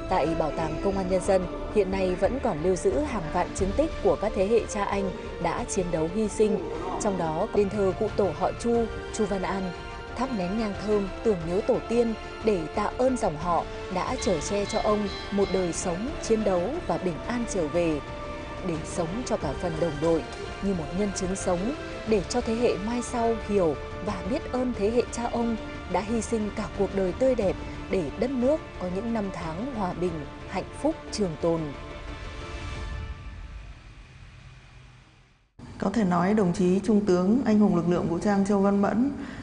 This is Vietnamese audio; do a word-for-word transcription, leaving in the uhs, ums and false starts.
Tại Bảo tàng Công an Nhân dân, hiện nay vẫn còn lưu giữ hàng vạn chứng tích của các thế hệ cha anh đã chiến đấu hy sinh, trong đó đền thờ cụ tổ họ Chu, Chu Văn An, thắp nén nhang thơm tưởng nhớ tổ tiên để tạ ơn dòng họ đã chở che cho ông một đời sống, chiến đấu và bình an trở về, để sống cho cả phần đồng đội như một nhân chứng sống, để cho thế hệ mai sau hiểu và biết ơn thế hệ cha ông đã hy sinh cả cuộc đời tươi đẹp để đất nước có những năm tháng hòa bình, hạnh phúc trường tồn. Có thể nói đồng chí Trung tướng anh hùng lực lượng vũ trang Châu Văn Mẫn